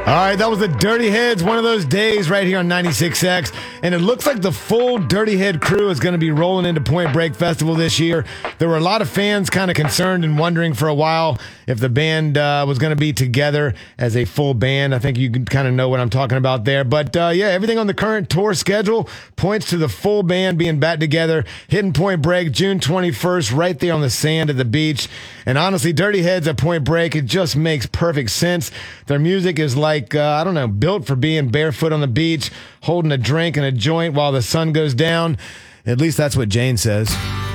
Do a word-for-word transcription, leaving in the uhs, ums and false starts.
All right, that was the Dirty Heads, one of those days right here on ninety-six X. And it looks like the full Dirty Head crew is going to be rolling into Point Break Festival this year. There were a lot of fans kind of concerned and wondering for a while if the band uh, was going to be together as a full band. I think you can kind of know what I'm talking about there. But uh, yeah, everything on the current tour schedule points to the full band being back together, hitting Point Break June twenty-first, right there on the sand at the beach. And honestly, Dirty Heads at Point Break, it just makes perfect sense. Their music is like, uh, I don't know, built for being barefoot on the beach, holding a drink and a joint while the sun goes down. At least that's what Jane says.